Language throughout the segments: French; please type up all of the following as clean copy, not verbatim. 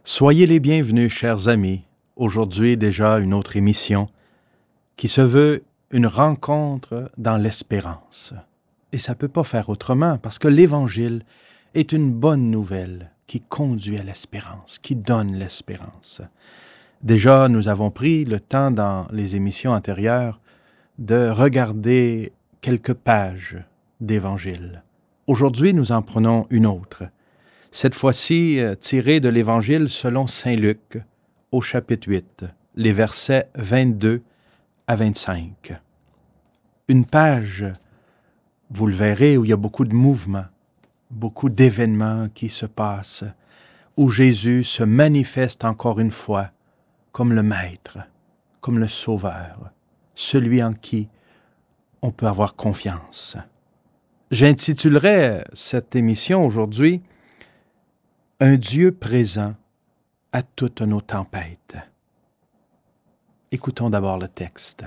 Soyez les bienvenus, chers amis. Aujourd'hui, déjà une autre émission qui se veut une rencontre dans l'espérance. Et ça ne peut pas faire autrement parce que l'Évangile est une bonne nouvelle qui conduit à l'espérance, qui donne l'espérance. Déjà, nous avons pris le temps dans les émissions antérieures de regarder quelques pages d'Évangile. Aujourd'hui, nous en prenons une autre. Cette fois-ci, tirée de l'Évangile selon saint Luc, au chapitre 8, les versets 22 à 25. Une page, vous le verrez, où il y a beaucoup de mouvements, beaucoup d'événements qui se passent, où Jésus se manifeste encore une fois comme le Maître, comme le Sauveur, celui en qui on peut avoir confiance. J'intitulerai cette émission aujourd'hui « Un Dieu présent à toutes nos tempêtes ». Écoutons d'abord le texte.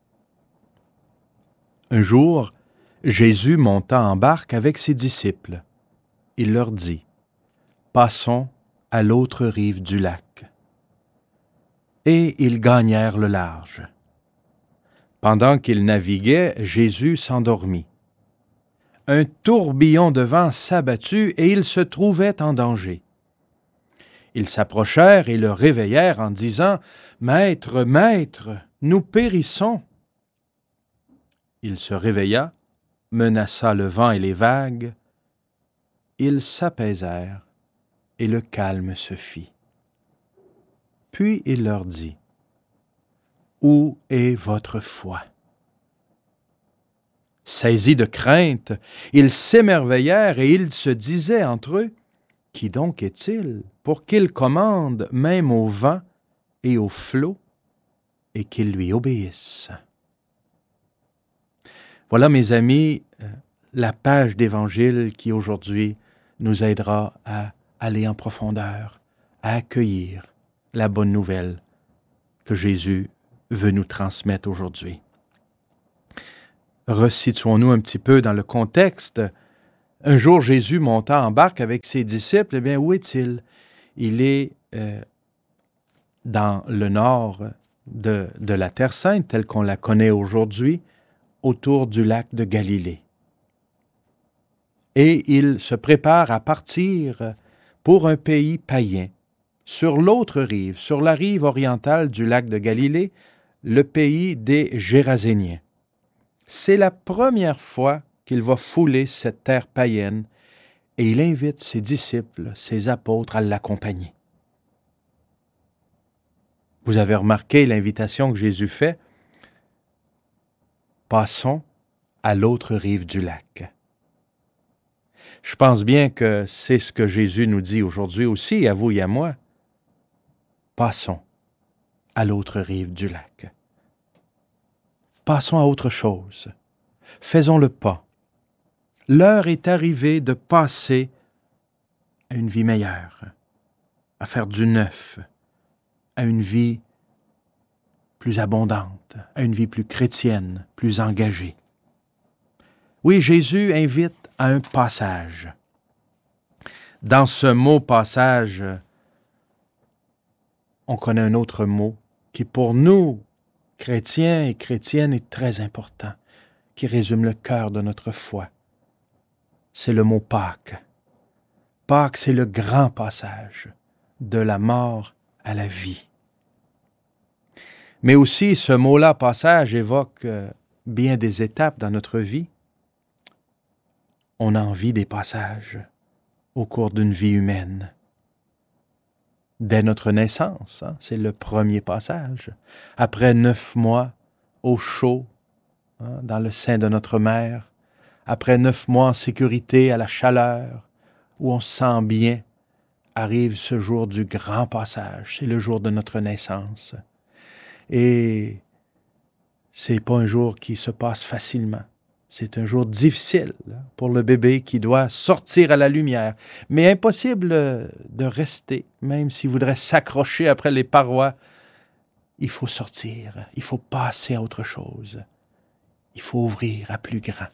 Un jour, Jésus monta en barque avec ses disciples. Il leur dit, « Passons à l'autre rive du lac. » Et ils gagnèrent le large. Pendant qu'ils naviguaient, Jésus s'endormit. Un tourbillon de vent s'abattit et il se trouvait en danger. Ils s'approchèrent et le réveillèrent en disant, « Maître, Maître, nous périssons. » Il se réveilla, menaça le vent et les vagues. Ils s'apaisèrent et le calme se fit. Puis il leur dit, « Où est votre foi? » Saisis de crainte, ils s'émerveillèrent et ils se disaient entre eux, « Qui donc est-il pour qu'il commande même au vent et aux flots et qu'ils lui obéissent? » Voilà, mes amis, la page d'Évangile qui aujourd'hui nous aidera à aller en profondeur, à accueillir la bonne nouvelle que Jésus veut nous transmettre aujourd'hui. Resituons-nous un petit peu dans le contexte. Un jour, Jésus monta en barque avec ses disciples. Eh bien, où est-il? Il est dans le nord de la Terre Sainte, telle qu'on la connaît aujourd'hui, autour du lac de Galilée. Et il se prépare à partir pour un pays païen, sur l'autre rive, sur la rive orientale du lac de Galilée, le pays des Géraséniens. C'est la première fois qu'il va fouler cette terre païenne et il invite ses disciples, ses apôtres à l'accompagner. Vous avez remarqué l'invitation que Jésus fait? Passons à l'autre rive du lac. Je pense bien que c'est ce que Jésus nous dit aujourd'hui aussi, à vous et à moi. Passons à l'autre rive du lac. Passons à autre chose. Faisons le pas. L'heure est arrivée de passer à une vie meilleure, à faire du neuf, à une vie plus abondante, à une vie plus chrétienne, plus engagée. Oui, Jésus invite à un passage. Dans ce mot passage, on connaît un autre mot qui pour nous, chrétiens et chrétiennes, est très important, qui résume le cœur de notre foi. C'est le mot Pâques. Pâques, c'est le grand passage de la mort à la vie. Mais aussi, ce mot-là, passage, évoque bien des étapes dans notre vie. On en vit des passages au cours d'une vie humaine. Dès notre naissance, c'est le premier passage. Après 9 mois au chaud, dans le sein de notre mère, après 9 mois en sécurité à la chaleur, où on se sent bien, arrive ce jour du grand passage. C'est le jour de notre naissance. Et c'est pas un jour qui se passe facilement. C'est un jour difficile pour le bébé qui doit sortir à la lumière. Mais impossible de rester, même s'il voudrait s'accrocher après les parois. Il faut sortir, il faut passer à autre chose. Il faut ouvrir à plus grand.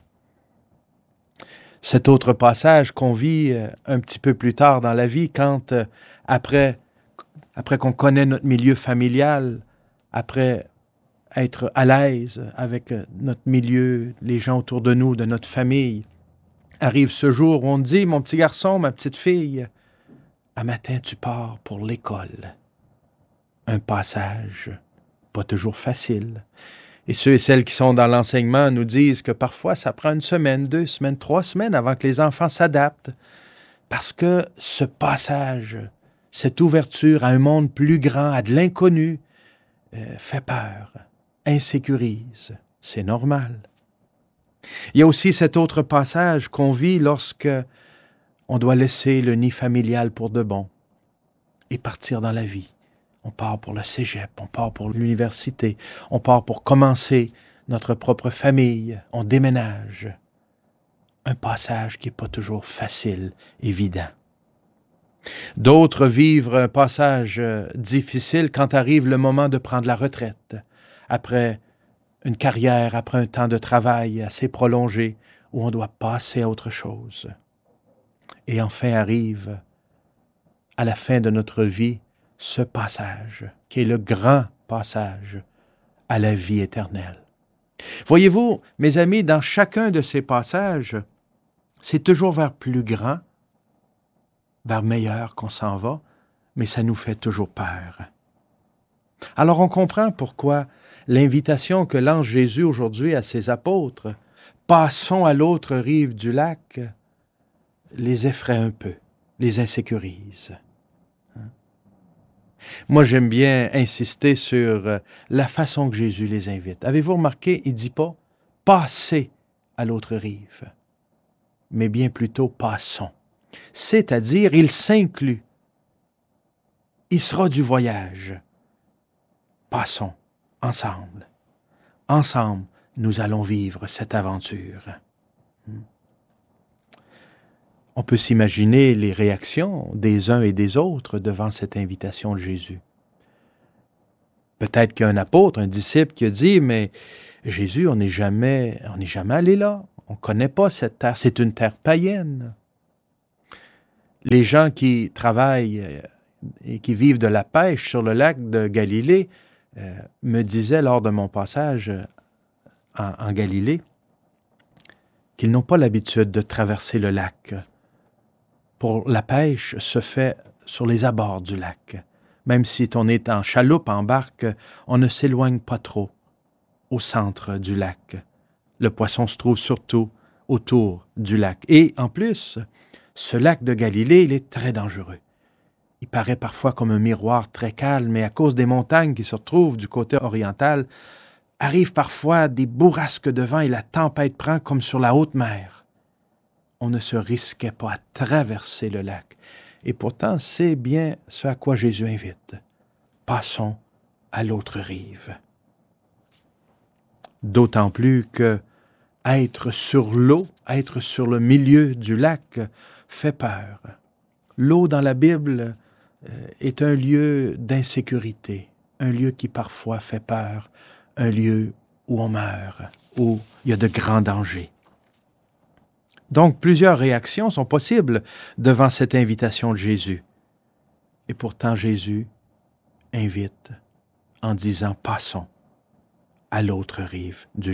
Cet autre passage qu'on vit un petit peu plus tard dans la vie, quand, après après qu'on connaît notre milieu familial, après être à l'aise avec notre milieu, les gens autour de nous, de notre famille, arrive ce jour où on dit, mon petit garçon, ma petite fille, à matin tu pars pour l'école. Un passage pas toujours facile. Et ceux et celles qui sont dans l'enseignement nous disent que parfois ça prend 1 semaine, 2 semaines, 3 semaines avant que les enfants s'adaptent. Parce que ce passage, cette ouverture à un monde plus grand, à de l'inconnu, fait peur, insécurise. C'est normal. Il y a aussi cet autre passage qu'on vit lorsque on doit laisser le nid familial pour de bon et partir dans la vie. On part pour le cégep, on part pour l'université, on part pour commencer notre propre famille, on déménage. Un passage qui n'est pas toujours facile, évident. D'autres vivent un passage difficile quand arrive le moment de prendre la retraite, après une carrière, après un temps de travail assez prolongé, où on doit passer à autre chose. Et enfin arrive, à la fin de notre vie, ce passage, qui est le grand passage à la vie éternelle. Voyez-vous, mes amis, dans chacun de ces passages, c'est toujours vers plus grand, vers meilleur qu'on s'en va, mais ça nous fait toujours peur. Alors on comprend pourquoi l'invitation que lance Jésus aujourd'hui à ses apôtres, « Passons à l'autre rive du lac », les effraie un peu, les insécurise. Moi, j'aime bien insister sur la façon que Jésus les invite. Avez-vous remarqué, il ne dit pas « passez à l'autre rive », mais bien plutôt « passons ». C'est-à-dire, il s'inclut. Il sera du voyage. Passons ensemble. Ensemble, nous allons vivre cette aventure. On peut s'imaginer les réactions des uns et des autres devant cette invitation de Jésus. Peut-être qu'un apôtre, un disciple qui a dit « Mais Jésus, on n'est jamais allé là. On ne connaît pas cette terre. C'est une terre païenne. » Les gens qui travaillent et qui vivent de la pêche sur le lac de Galilée me disaient lors de mon passage en Galilée qu'ils n'ont pas l'habitude de traverser le lac. Pour la pêche se fait sur les abords du lac. Même si on est en chaloupe, en barque, on ne s'éloigne pas trop au centre du lac. Le poisson se trouve surtout autour du lac. Et en plus, ce lac de Galilée, il est très dangereux. Il paraît parfois comme un miroir très calme, mais à cause des montagnes qui se retrouvent du côté oriental, arrivent parfois des bourrasques de vent et la tempête prend comme sur la haute mer. On ne se risquait pas à traverser le lac. Et pourtant, c'est bien ce à quoi Jésus invite. Passons à l'autre rive. D'autant plus que être sur l'eau, être sur le milieu du lac, fait peur. L'eau dans la Bible est un lieu d'insécurité, un lieu qui parfois fait peur, un lieu où on meurt, où il y a de grands dangers. Donc, plusieurs réactions sont possibles devant cette invitation de Jésus. Et pourtant, Jésus invite en disant « Passons à l'autre rive du lac ».